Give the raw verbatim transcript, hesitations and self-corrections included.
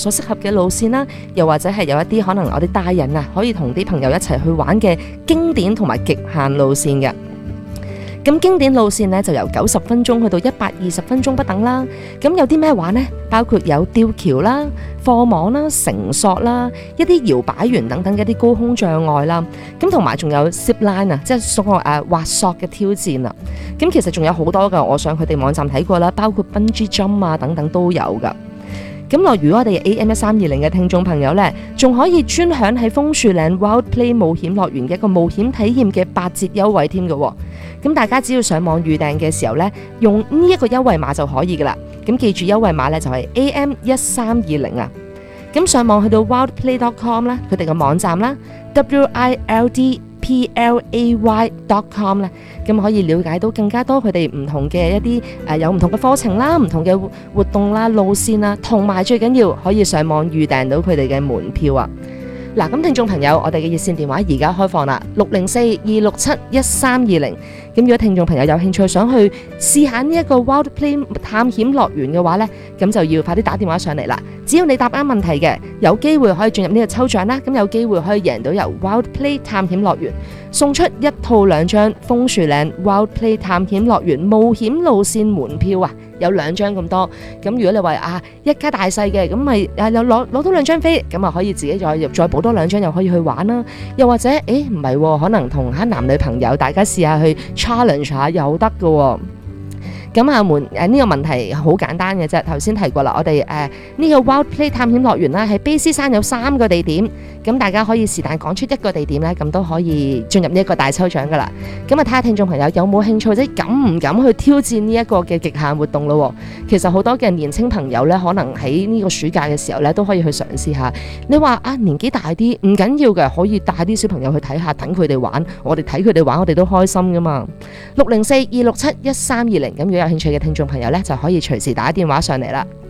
所適合嘅路線啦，又或者係有一啲可能我哋大人啊可以同啲朋友一齊去玩嘅經典同埋極限路線嘅。咁經典路線呢，就由九十分鐘去到一百二十分鐘不等啦。咁有啲咩玩呢？包括有吊橋啦、貨網啦、繩索啦、一啲搖擺員等等嘅一啲高空障礙啦。咁同埋仲有 zip line 啊，即係所謂誒滑索嘅挑戰啊。咁其實仲有好多噶，我上佢哋網站睇過啦，包括 bungee jump 啊等等都有噶。咁落如果我哋 A M 一三二零嘅聽眾朋友呢，仲可以專享喺楓樹嶺 Wild Play 冒險樂園嘅一個冒險體驗嘅八折優惠添嘅。咁大家只要上網預訂嘅時候呢，用呢一個優惠碼就可以噶啦。咁記住優惠碼呢就係 A M 一三二零啊。咁上網去到 wildplay dot com 啦，佢哋嘅網站啦 W I L D P L A Y dot com 咧，咁可以了解到更加多佢哋唔同嘅一啲誒、呃、有唔同嘅課程啦、唔同嘅活動啦、路線啦，同埋最緊要可以上網預訂到佢哋嘅門票啊！嗱，咁聽眾朋友，我哋嘅熱線電話而家開放啦，六零四二六七一三二零。咁如果聽眾朋友有興趣想去試下呢一個 Wild Play 探險樂園嘅話呢，咁就要快啲打電話上嚟啦。只要你答啱問題嘅，有機會可以進入呢個抽獎啦。咁有機會可以贏到由 Wild Play 探險樂園送出一套兩張楓樹嶺 Wild Play 探險樂園冒險路線門票啊！有兩張咁多。咁如果你話啊一家大細嘅，咁咪啊有攞攞到兩張飛，咁啊可以自己再再補多兩張，又可以去玩啦。又或者誒唔係，可能同下男女朋友大家試下去 challenge 下又得㗎喎。咁啊門誒呢個問題好簡單嘅啫，頭先提過啦，我哋誒呢個 Wild Play 探險樂園啦，喺卑斯山有三個地點，咁大家可以是但講出一個地點咧，咁都可以進入呢一個大抽獎噶啦。咁啊睇下聽眾朋友有冇興趣，即係敢唔敢去挑戰呢一個嘅極限活動咯。其實好多嘅年輕朋友咧，可能喺呢個暑假嘅時候咧，都可以去嘗試下。你話啊年紀大啲唔緊要嘅，可以帶啲小朋友去睇下，等佢哋玩，我哋睇佢哋玩，我哋都開心噶嘛。六零四二六七一三二零，咁如果有興趣嘅聽眾朋友咧，就可以隨時打電話上嚟啦。